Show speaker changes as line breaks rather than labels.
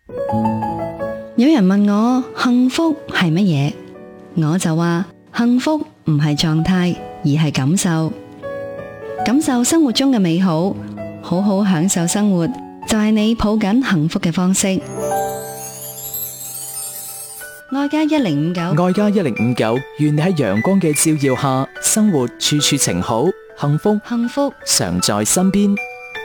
有人問我幸福係乜嘢，我就話幸福唔係狀態，而係感受。感受生活中嘅美好，好好享受生活，就係你抱緊幸福嘅方式。愛家1059，
愛家1059，願你喺陽光嘅照耀下，生活處處晴好，幸福
幸福
常在身邊。